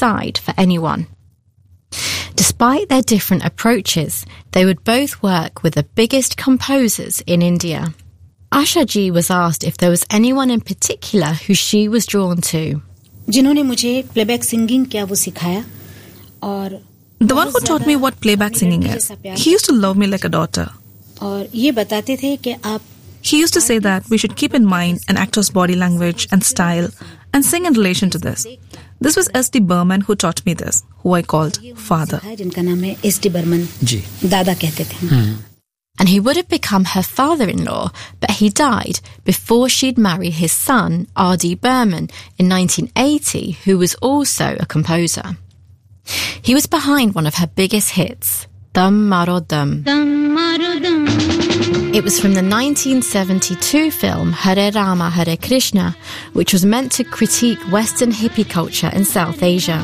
side for anyone. Despite their different approaches, they would both work with the biggest composers in India. Asha Ji was asked if there was anyone in particular who she was drawn to. जिन्होंने मुझे playback singing क्या वो सिखाया और The one who taught me what playback singing is. He used to love me like a daughter. और ये बताते थे कि आप He used to say that we should keep in mind an actor's body language and style and sing in relation to this. This was S.D. Burman who taught me this, who I called father. जिनका नाम है S.D. Burman जी दादा कहते थे. And he would have become her father-in-law, but he died before she'd marry his son, R.D. Burman, in 1980, who was also a composer. He was behind one of her biggest hits, Dum Maro Dum. It was from the 1972 film Hare Rama Hare Krishna, which was meant to critique Western hippie culture in South Asia.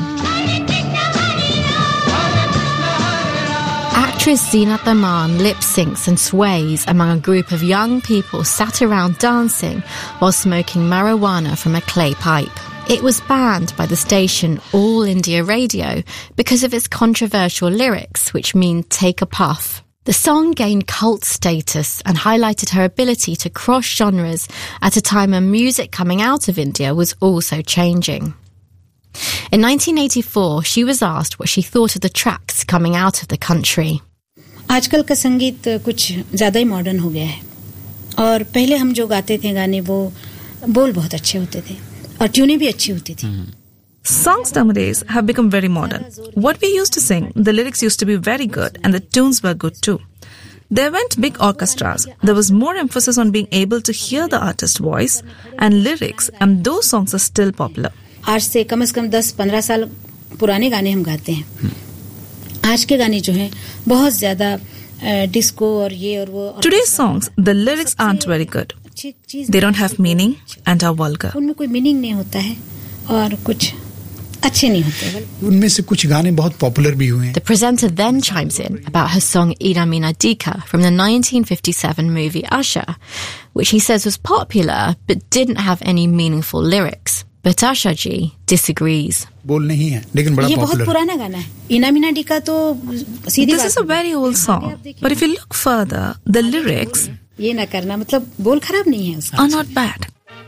Actress Zeenat Aman lip-syncs and sways among a group of young people sat around dancing while smoking marijuana from a clay pipe. It was banned by the station All India Radio because of its controversial lyrics, which mean take a puff. The song gained cult status and highlighted her ability to cross genres at a time when music coming out of India was also changing. In 1984, she was asked what she thought of the tracks coming out of the country. आजकल का संगीत कुछ ज़्यादा ही modern हो गया है और पहले हम जो गाते थे गाने वो बोल बहुत अच्छे होते थे और ट्यूनें भी अच्छी होती थी. Songs nowadays have become very modern. What we used to sing, the lyrics used to be very good and the tunes were good too. There weren't big orchestras. There was more emphasis on being able to hear the artist's voice and lyrics, and those songs are still popular. आज से कम 10-15 साल पुराने गाने हम गाते हैं. आज के गाने जो हैं बहुत ज़्यादा डिस्को और ये और वो. Today's songs, the lyrics aren't very good. They don't have meaning and are vulgar. उनमें कोई मीनिंग नहीं होता है और कुछ अच्छे नहीं होते. उनमें से कुछ गाने बहुत पॉपुलर भी हुए हैं. The presenter then chimes in about her song Ina Mina Dika from the 1957 movie Asha, which he says was popular but didn't have any meaningful lyrics. But Asha Ji disagrees. बोल नहीं है लेकिन बड़ा ये popular. बहुत पुराना गाना है. इना मीना डी का तो सीधी This is a very old song, but if you look further, the lyrics ये ना करना मतलब बोल खराब नहीं है उसका. are not bad.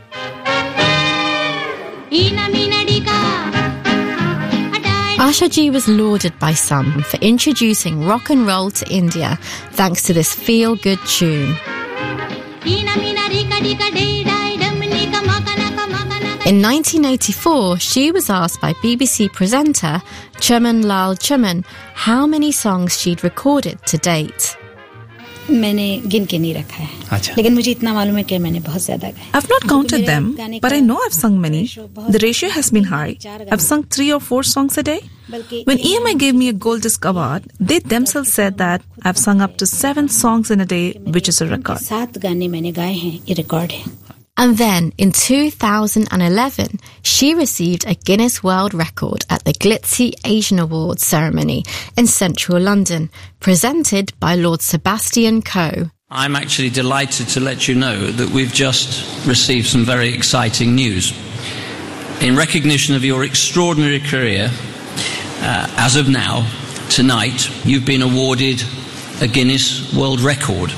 Asha Ji was lauded by some for introducing rock and roll to India thanks to this feel-good tune. In 1984, she was asked by BBC presenter Chaman Lal Chaman how many songs she'd recorded to date. मैंने गिन के नहीं रखा है. लेकिन मुझे इतना मालूम है कि मैंने बहुत ज्यादा गाए. I've not counted them, but I know I've sung many. The ratio has been high. I've sung 3 or 4 songs a day. When EMI gave me a Gold Disc Award, they themselves said that I've sung up to 7 songs in a day, which is a record. 7 गाने मैंने गाए हैं, ये record है. And then, in 2011, she received a Guinness World Record at the Glitzy Asian Awards ceremony in central London, presented by Lord Sebastian Coe. I'm actually delighted to let you know that we've just received some very exciting news. In recognition of your extraordinary career, as of now, tonight, you've been awarded a Guinness World Record.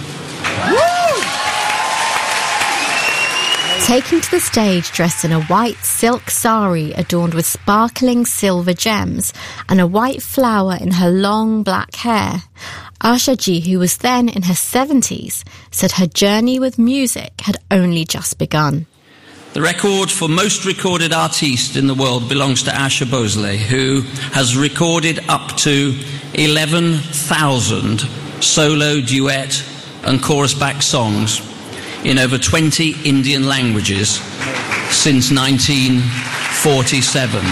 Taking to the stage dressed in a white silk sari adorned with sparkling silver gems and a white flower in her long black hair, Asha Ji, who was then in her 70s, said her journey with music had only just begun. The record for most recorded artiste in the world belongs to Asha Bhosle, who has recorded up to 11,000 solo, duet and chorus-backed songs in over 20 Indian languages since 1947.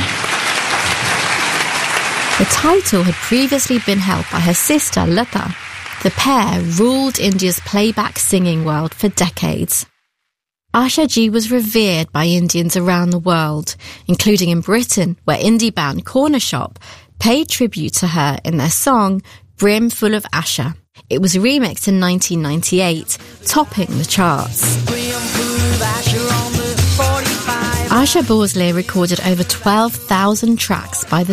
The title had previously been held by her sister Lata. The pair ruled India's playback singing world for decades. Asha Ji was revered by Indians around the world, including in Britain, where indie band Corner Shop paid tribute to her in their song Brim Full of Asha. It was remixed in 1998, topping the charts. Asha Bhosle recorded over 12,000 tracks by the